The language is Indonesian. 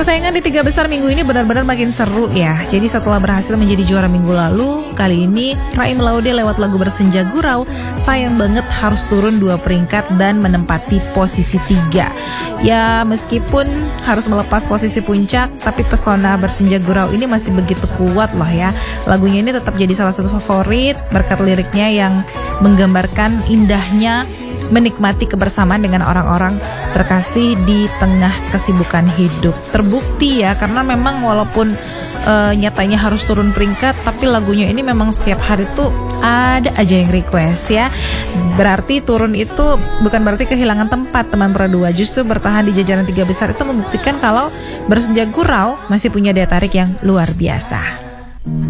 Persaingan di 3 besar minggu ini benar-benar makin seru ya. Jadi setelah berhasil menjadi juara minggu lalu, kali ini Raim Laude lewat lagu Bersenja Gurau sayang banget harus turun 2 peringkat dan menempati posisi 3. Ya meskipun harus melepas posisi puncak, tapi pesona Bersenja Gurau ini masih begitu kuat loh ya. Lagunya ini tetap jadi salah satu favorit berkat liriknya yang menggambarkan indahnya menikmati kebersamaan dengan orang-orang terkasih di tengah kesibukan hidup. Terbukti ya, karena memang walaupun nyatanya harus turun peringkat, tapi lagunya ini memang setiap hari tuh ada aja yang request ya. Berarti turun itu bukan berarti kehilangan tempat teman Pro 2. Justru bertahan di jajaran 3 besar itu membuktikan kalau Bersenja Gurau masih punya daya tarik yang luar biasa.